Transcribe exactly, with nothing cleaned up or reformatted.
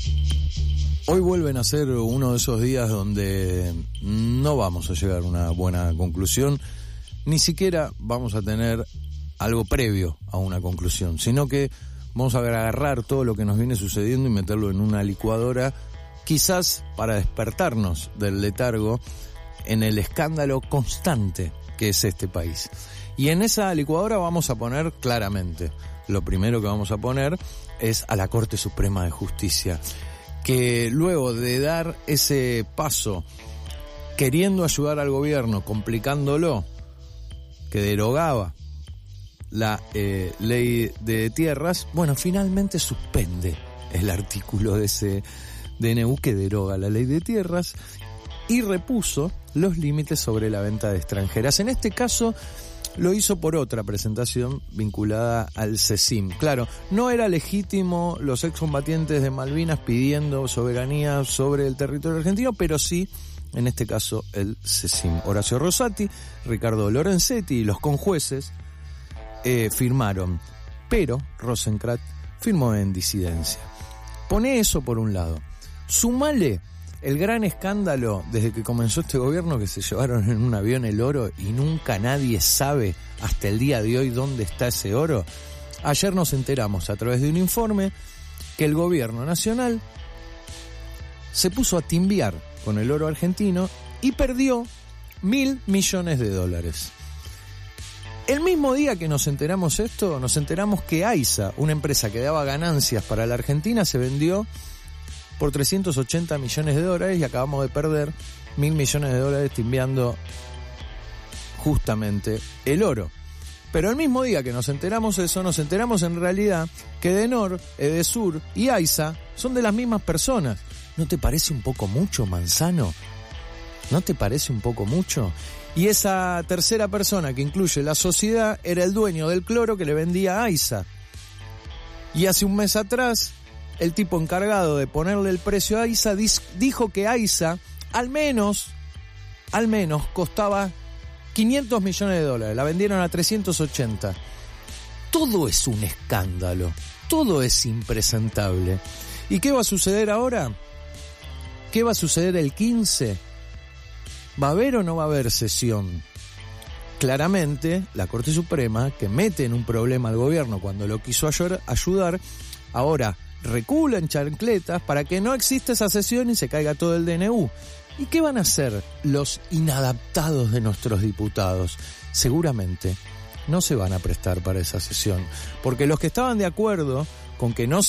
Hoy vuelven a ser uno de esos días donde no vamos a llegar a una buena conclusión, ni siquiera vamos a tener algo previo a una conclusión, sino que vamos a agarrar todo lo que nos viene sucediendo y meterlo en una licuadora, quizás para despertarnos del letargo en el escándalo constante que es este país. Y en esa licuadora vamos a poner claramente, lo primero que vamos a poner es a la Corte Suprema de Justicia, que luego de dar ese paso queriendo ayudar al gobierno, complicándolo, que derogaba la eh, ley de tierras, bueno, finalmente suspende el artículo de ese D N U que deroga la ley de tierras y repuso los límites sobre la venta de extranjeras. En este caso lo hizo por otra presentación vinculada al CECIM. Claro, no era legítimo los excombatientes de Malvinas pidiendo soberanía sobre el territorio argentino, pero sí, en este caso, el CECIM. Horacio Rosati, Ricardo Lorenzetti y los conjueces eh, firmaron, pero Rosenkrantz firmó en disidencia. Pone eso por un lado. Sumale el gran escándalo desde que comenzó este gobierno, que se llevaron en un avión el oro y nunca nadie sabe hasta el día de hoy dónde está ese oro. Ayer nos enteramos a través de un informe que el gobierno nacional se puso a timbiar con el oro argentino y perdió mil millones de dólares. El mismo día que nos enteramos esto, nos enteramos que AISA, una empresa que daba ganancias para la Argentina, se vendió por trescientos ochenta millones de dólares y acabamos de perder mil millones de dólares timbiando justamente el oro. Pero el mismo día que nos enteramos eso, nos enteramos en realidad que Edenor, Edesur y AISA son de las mismas personas. ¿No te parece un poco mucho, Manzano? ¿No te parece un poco mucho? Y esa tercera persona que incluye la sociedad era el dueño del cloro que le vendía a AISA. Y hace un mes atrás, el tipo encargado de ponerle el precio a AISA dijo que AISA al menos, al menos costaba quinientos millones de dólares. La vendieron a trescientos ochenta. Todo es un escándalo. Todo es impresentable. ¿Y qué va a suceder ahora? ¿Qué va a suceder el quince? ¿Va a haber o no va a haber sesión? Claramente, la Corte Suprema, que mete en un problema al gobierno cuando lo quiso ayudar, ahora recula en chancletas para que no exista esa sesión y se caiga todo el D N U. ¿Y qué van a hacer los inadaptados de nuestros diputados? Seguramente no se van a prestar para esa sesión, porque los que estaban de acuerdo con que no